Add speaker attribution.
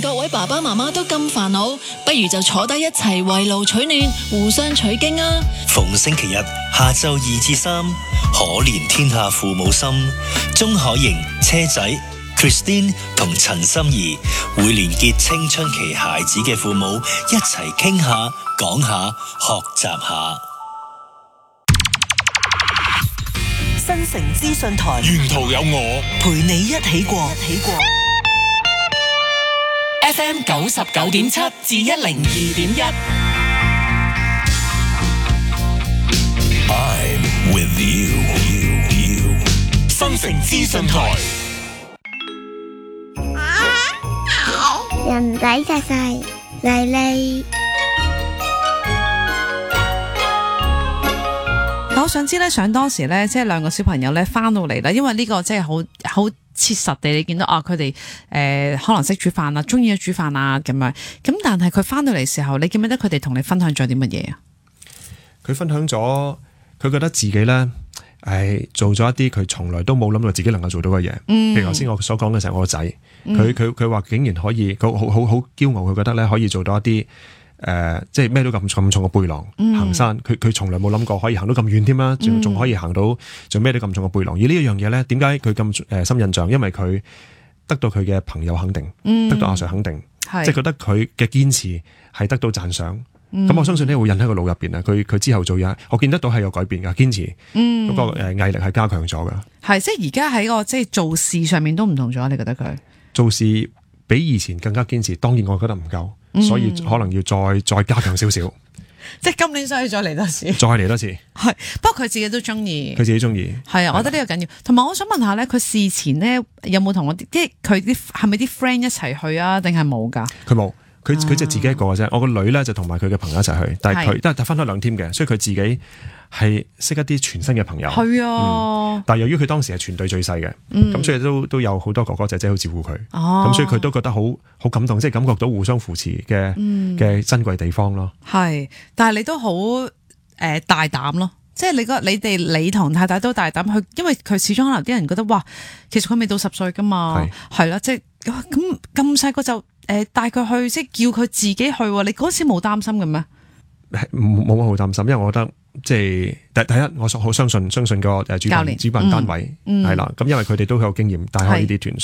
Speaker 1: 各位爸爸媽媽都咁煩惱，不如就坐低一齊圍爐取暖，互相取經啊！
Speaker 2: 逢星期日下晝2至3，可憐天下父母心，鍾海瑩、車仔 Christine 同陳心怡會連結青春期孩子嘅父母，一齊傾下、講下、學習下。
Speaker 3: 新城資訊台，
Speaker 4: 沿途有我
Speaker 3: 陪你一起過。
Speaker 5: FM 99.7至102.1。
Speaker 4: I'm with you。新城資訊台。
Speaker 6: 人仔細細嚟嚟。
Speaker 7: 我想知咧，想當時咧，即係兩個小朋友咧翻到嚟啦，因為呢個即係好切實地，你見到啊，佢哋可能識煮飯啊，中意煮飯啊咁樣。咁但係佢翻到嚟時候，你記唔記得佢哋同你分享咗啲乜嘢啊？
Speaker 8: 佢分享咗，佢覺得自己咧做咗一啲佢從來都冇諗到自己能夠做到嘅嘢。譬如頭先我所講嘅就係我個仔，佢話竟然可以，佢好驕傲，佢覺得咧可以做到一啲。即係孭到咁重嘅背囊行山，佢從來冇諗過可以行到咁遠添啦，仲可以行到，仲孭到咁重嘅背囊。而呢一樣嘢咧，點解佢咁深印象？因為佢得到佢嘅朋友肯定，得到阿 Sir 肯定，即係覺得佢嘅堅持係得到讚賞。咁我相信呢會印喺個腦入邊啊！佢之後做嘢，我見得到係有改變噶，堅持嗰個毅力係加強咗噶。
Speaker 7: 係即係而家喺個即係做事上面都唔同咗，你覺得佢
Speaker 8: 做事比以前更加堅持？當然我覺得唔夠。所以可能要再加強少少，
Speaker 7: 即係今年需要再嚟多次，係。不過佢自己都中意，
Speaker 8: 佢自己中意，
Speaker 7: 係啊，我覺得呢個緊要。同埋我想問下咧，佢事前咧有冇同我啲，即係佢啲係咪啲 friend 一齊去啊？定係冇噶？佢冇，
Speaker 8: 佢就自己一個嘅啫。我個女咧就同埋佢嘅朋友一齊去，但係佢都係分開兩 team 嘅，所以佢自己係識一啲全新嘅朋友。
Speaker 7: 係啊，但
Speaker 8: 係由於佢當時係全隊最細嘅，咁所以都有好多哥哥姐姐好照顧佢。咁所以佢都覺得好感動，即係感覺到互相扶持嘅珍貴地方咯。
Speaker 7: 係，但係你都好大膽咯，即係你同太太都大膽去，因為佢始終可能啲人覺得哇，其實佢未到10歲噶嘛，係啦，即係咁細個就帶佢去，即係叫佢自己去。你嗰時冇擔心嘅咩？
Speaker 8: 冇乜好擔心，因為我覺得即係第一，我好相信個主辦單位係啦。咁因為佢哋都有經驗帶開呢啲團。